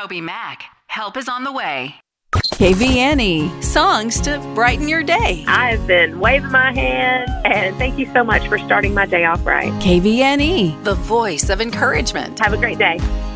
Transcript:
Toby Mac. Help is on the way. KVNE, songs to brighten your day. I've been waving my hand, and thank you so much for starting my day off right. KVNE, the voice of encouragement. Have a great day.